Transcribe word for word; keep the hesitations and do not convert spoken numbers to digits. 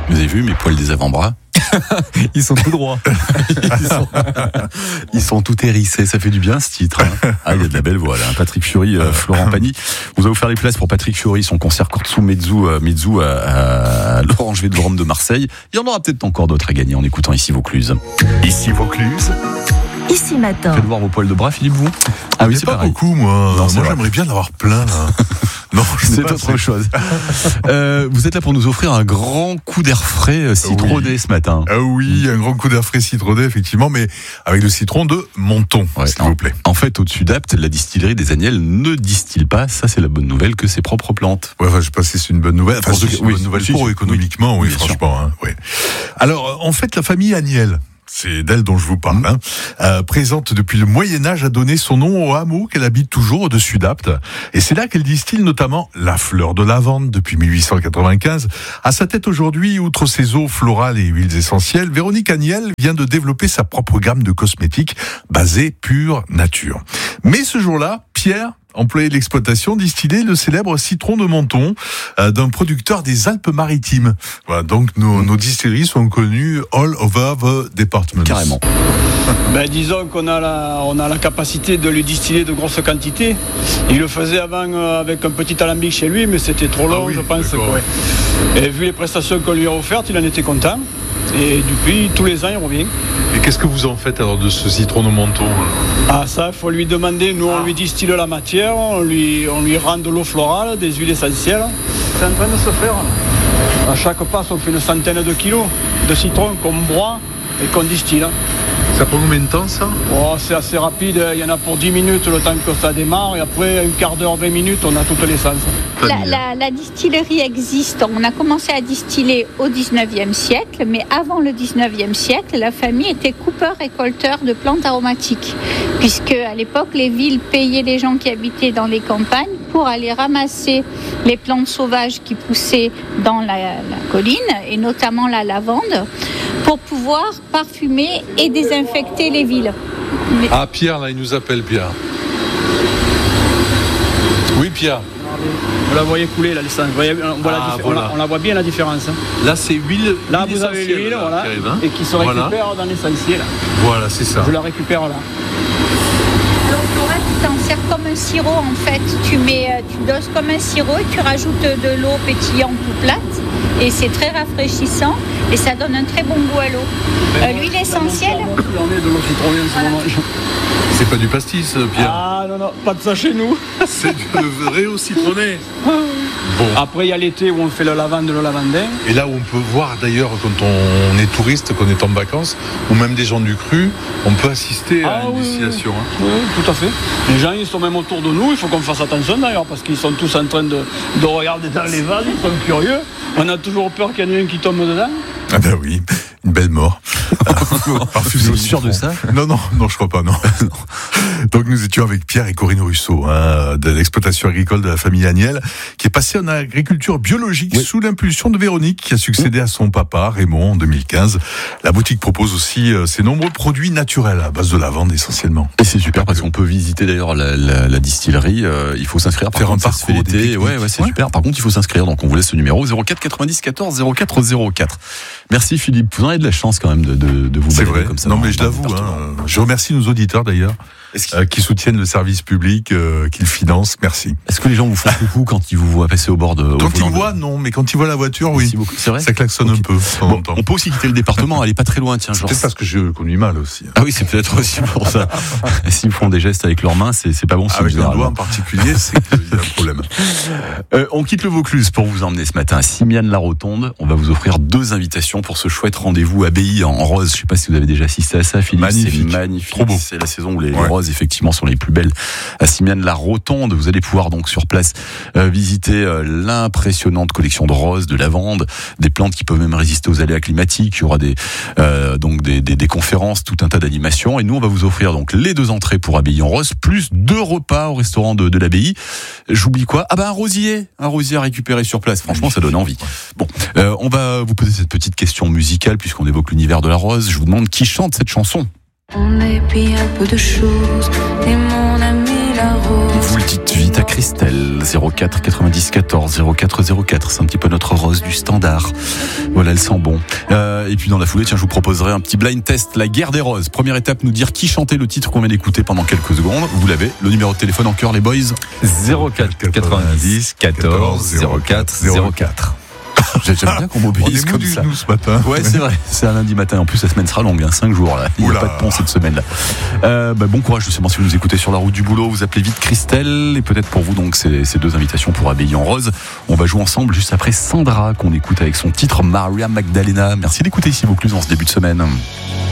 Vous avez vu mes poils des avant-bras? Ils sont tout droits. ils, sont... ils sont tout hérissés. Ça fait du bien ce titre. Hein. Ah, il y a de la belle voix là. Patrick Fiori, euh, Florent Pagny. Vous allez vous faire les places pour Patrick Fiori, son concert Kortsu Mezzu, euh, Mezzu à, à l'Orange Vélodrome de Marseille. Il y en aura peut-être encore d'autres à gagner en écoutant Ici Vaucluse. Ici Vaucluse. Ici Matin. Faites voir vos poils de bras, Philippe, vous? Ah oui, c'est pas pareil. Beaucoup, moi. Non, moi, vrai. J'aimerais bien en avoir plein. Là. Non, c'est pas, autre chose. euh, vous êtes là pour nous offrir un grand coup d'air frais citronné oui. ce matin. Ah oui, un grand coup d'air frais citronné, effectivement, mais avec le citron de Menton, ouais, s'il en, vous plaît. En fait, au-dessus d'Apt, la distillerie des Agnelles ne distille pas, ça c'est la bonne nouvelle, que ses propres plantes. Ouais, enfin, je sais pas si c'est une bonne nouvelle. Enfin, c'est une oui, bonne nouvelle si, pour si, économiquement, oui, oui franchement. Hein, oui. Alors, en fait, la famille Agnelle, c'est d'elle dont je vous parle, mmh. hein, euh, présente depuis le Moyen-Âge, a donné son nom au hameau qu'elle habite toujours au-dessus d'Apt. Et c'est là qu'elle distille notamment la fleur de lavande depuis mille huit cent quatre-vingt-quinze. À sa tête aujourd'hui, outre ses eaux florales et huiles essentielles, Véronique Agnelle vient de développer sa propre gamme de cosmétiques basée pure nature. Mais ce jour-là, Pierre, employé de l'exploitation, distillait le célèbre citron de Menton euh, d'un producteur des Alpes-Maritimes. Voilà, donc nos, nos distilleries sont connues all over the department. Carrément. Ben, disons qu'on a la, on a la capacité de lui distiller de grosses quantités. Il le faisait avant euh, avec un petit alambic chez lui, mais c'était trop long, ah oui, je pense. Quoi. Et vu les prestations qu'on lui a offertes, il en était content. Et depuis, tous les ans, il revient. Et qu'est-ce que vous en faites alors de ce citron de Menton? Ah, ça, il faut lui demander. Nous, on lui distille la matière, on lui, on lui rend de l'eau florale, des huiles essentielles. C'est en train de se faire. À chaque passe, on fait une centaine de kilos de citron qu'on broie et qu'on distille. Ça prend combien de temps, ça? Oh, c'est assez rapide. Il y en a pour dix minutes le temps que ça démarre. Et après, un quart d'heure, vingt minutes, on a toute l'essence. La, la, la distillerie existe. On a commencé à distiller au dix-neuvième siècle. Mais avant le dix-neuvième siècle, la famille était coupeur-récolteur de plantes aromatiques. Puisque à l'époque, les villes payaient les gens qui habitaient dans les campagnes pour aller ramasser les plantes sauvages qui poussaient dans la, la colline, et notamment la lavande, pour pouvoir parfumer et désinfecter les villes. Mais... Ah, Pierre, là, il nous appelle, Pierre. Oui, Pierre. Vous la voyez couler, là, l'essence. On, voit ah, la diffé- voilà. on, la, on la voit bien, la différence. Hein. Là, c'est huile. Là, huile vous avez l'huile, là, voilà, arrive, hein. Et qui se récupère voilà. dans l'essentiel. Voilà, c'est ça. Je la récupère là. Donc, Laura, tu t'en sers comme un sirop, en fait. Tu mets, tu doses comme un sirop et tu rajoutes de l'eau pétillante ou plate. Et c'est très rafraîchissant et ça donne un très bon goût à l'eau. Euh, l'huile essentielle. C'est pas du pastis, Pierre. Ah non, non, pas de ça chez nous. C'est du vrai au citronné. Bon. Après, il y a l'été où on fait le lavande, le lavandin. Et là où on peut voir d'ailleurs, quand on est touriste, qu'on est en vacances, ou même des gens du cru, on peut assister ah, à une oui, distillation. Oui, hein. oui, tout à fait. Les gens, ils sont même autour de nous. Il faut qu'on fasse attention d'ailleurs, parce qu'ils sont tous en train de, de regarder dans les vases. Ils sont curieux. On a toujours peur qu'il y en ait un qui tombe dedans. Ah ben oui, une belle mort. Vous êtes sûr de ça? Non, non, non, je crois pas, non. Donc nous étions avec Pierre et Corinne Russo, hein, de l'exploitation agricole de la famille Agnelle, qui est passée en agriculture biologique oui. sous l'impulsion de Véronique, qui a succédé à son papa, Raymond, en deux mille quinze. La boutique propose aussi euh, ses nombreux produits naturels à base de lavande essentiellement. Et c'est super parce qu'on peut visiter d'ailleurs la, la, la distillerie. Euh, il faut s'inscrire. Par Faire contre, un parcours l'été. Ouais, ouais, c'est ouais. super. Par contre, il faut s'inscrire. Donc on vous laisse ce numéro zéro quatre quatre-vingt-dix quatorze zéro quatre zéro quatre. Merci Philippe. Vous en avez de la chance quand même de, de, de vous c'est vrai. Comme ça. Non mais je l'avoue. Hein, je remercie nos auditeurs d'ailleurs. Euh, qui soutiennent le service public, euh, qu'ils financent. Merci. Est-ce que les gens vous font coucou quand ils vous voient passer au bord de... Quand ils voient, de... non. Mais quand ils voient la voiture, oui. C'est vrai. Ça klaxonne okay. un peu. Bon, on peut aussi quitter le département. Elle est pas très loin, tiens. C'est genre... peut-être parce que je conduis mal aussi. Ah oui, c'est peut-être aussi pour ça. S'ils font des gestes avec leurs mains, c'est, c'est pas bon. Avec le doigt en particulier, c'est qu'il y a un problème. Euh, on quitte le Vaucluse pour vous emmener ce matin à Simiane-la-Rotonde. On va vous offrir deux invitations pour ce chouette rendez-vous abbaye en rose. Je sais pas si vous avez déjà assisté à ça, Philippe. Magnifique. C'est magnifique. Trop beau. C'est la saison où les, ouais. les roses, effectivement, sont les plus belles à Simiane-la-Rotonde. Vous allez pouvoir donc sur place euh, visiter euh, l'impressionnante collection de roses, de lavande, des plantes qui peuvent même résister aux aléas climatiques. Il y aura des euh, donc des, des, des conférences, tout un tas d'animations. Et nous, on va vous offrir donc les deux entrées pour Abbaye en Rose, plus deux repas au restaurant de, de l'abbaye. J'oublie quoi? Ah ben un rosier, un rosier à récupérer sur place. Franchement, ça donne envie. Bon, euh, on va vous poser cette petite question musicale puisqu'on évoque l'univers de la rose. Je vous demande qui chante cette chanson. On épie un peu de choses et mon ami là Vous le dites vite à Christelle, zéro quatre quatre-vingt-dix quatorze zéro quatre zéro quatre, c'est un petit peu notre Rose du standard. Voilà, elle sent bon. Euh, et puis dans la foulée, tiens, je vous proposerai un petit blind test, la guerre des roses. Première étape, nous dire qui chantait le titre qu'on vient d'écouter pendant quelques secondes. Vous l'avez, le numéro de téléphone en cœur, les boys. zéro quatre quatre-vingt-dix quatorze zéro quatre zéro quatre. J'aime bien qu'on m'obéisse comme ça. Nous ce matin. Ouais, c'est vrai. C'est un lundi matin. En plus, la semaine sera longue, hein, cinq jours là. Il n'y a pas de pont cette semaine-là. Euh, bah, bon courage justement si vous nous écoutez sur la route du boulot. Vous appelez vite Christelle et peut-être pour vous donc ces, ces deux invitations pour Abbaye en Rose. On va jouer ensemble juste après Sandra qu'on écoute avec son titre Maria Magdalena. Merci d'écouter ici Vaucluse en ce début de semaine.